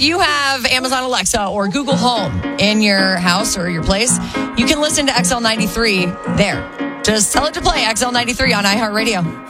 you have Amazon Alexa or Google Home in your house or your place, you can listen to XL93 there. Just tell it to play XL93 on iHeartRadio.